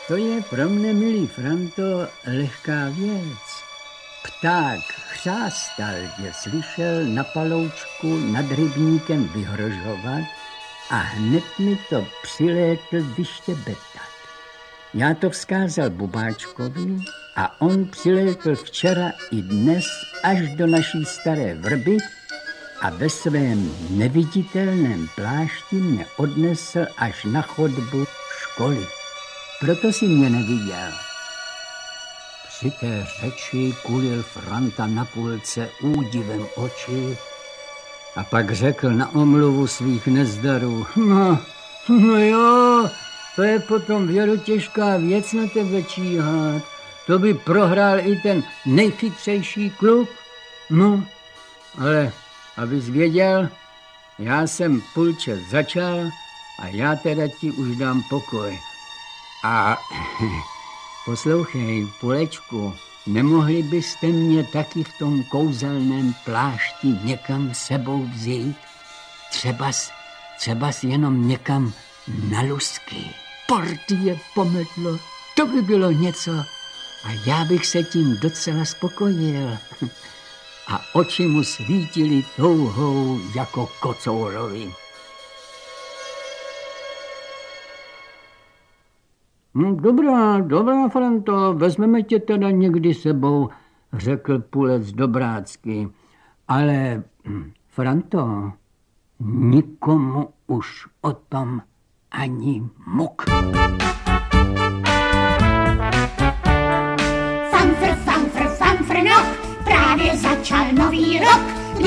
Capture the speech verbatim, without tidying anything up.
To je pro mne, milý Franto, lehká věc. Pták chřástal, že slyšel na paloučku nad rybníkem vyhrožovat a hned mi to přilétl vyštěbetat. Já to vzkázal Bubáčkovi a on přilétl včera i dnes až do naší staré vrby a ve svém neviditelném plášti mě odnesl až na chodbu školy. Proto si mě neviděl. Při té řeči kulil Franta na půlce údivem oči a pak řekl na omluvu svých nezdarů. No, no jo, to je potom věru těžká věc na tebe číhat. To by prohrál i ten nejchytřejší kluk. No, ale abys věděl, já jsem půlčet začal a já teda ti už dám pokoj. A poslouchej, Pulečku, nemohli byste mě taky v tom kouzelném plášti někam sebou vzít? Třebas, třebas jenom někam na lusky. Partie pomedlo, to by bylo něco. A já bych se tím docela spokojil. A oči mu svítily touhou jako kocourovi. No, dobrá, dobrá, Franto, vezmeme tě teda někdy sebou, řekl Pulec dobrácky. Ale, Franto, nikomu už o tom ani muk. Fanfr, fanfr, fanfr, no, právě začal nový rok.